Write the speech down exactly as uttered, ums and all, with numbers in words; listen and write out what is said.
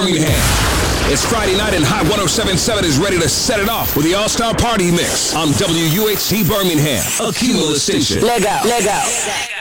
Birmingham. It's Friday night and Hot one oh seven point seven is ready to set it off with the All-Star Party Mix on W U H C Birmingham, a Cumulus station. Let go, let go.